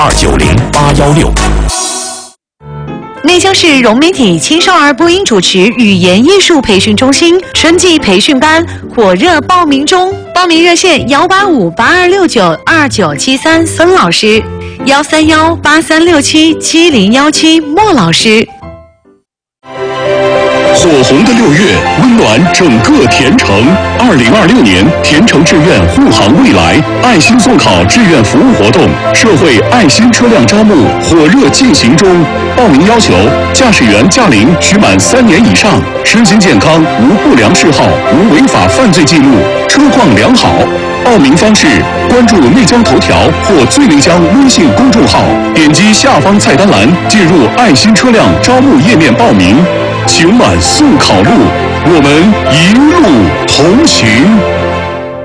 290-816。 内江市融媒体青少儿播音主持语言艺术培训中心春季培训班火热报名中，报名热线185-8269-2973孙老师，131-8367-7017莫老师。 火红的6月，温暖整个田城。2026年田城志愿护航未来爱心送考志愿服务活动，社会爱心车辆招募火热进行中。报名要求：驾驶员驾龄需满3年以上，身心健康，无不良嗜好，无违法犯罪记录，车况良好。报名方式：关注内江头条或最内江微信公众号，点击下方菜单栏，进入爱心车辆招募页面报名。请满速考路，我们一路同行。